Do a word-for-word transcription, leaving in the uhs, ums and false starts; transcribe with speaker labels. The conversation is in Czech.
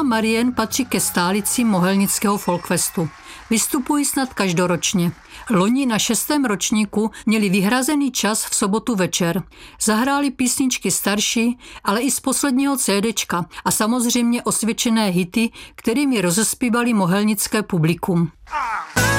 Speaker 1: Marien patří ke stálicím Mohelnického folkfestu. Vystupují snad každoročně. Loni na šestém ročníku měli vyhrazený čas v sobotu večer. Zahráli písničky starší, ale i z posledního CDčka a samozřejmě osvědčené hity, kterými rozespívali mohelnické publikum.